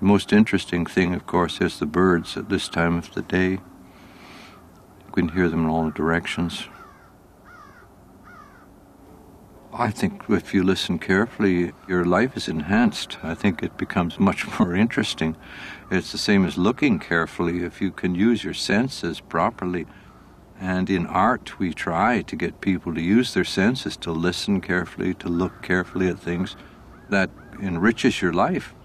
The most interesting thing, of course, is the birds at this time of the day. You can hear them in all directions. I think if you listen carefully, your life is enhanced. I think it becomes much more interesting. It's the same as looking carefully. If you can use your senses properly, and in art we try to get people to use their senses, to listen carefully, to look carefully at things, that enriches your life.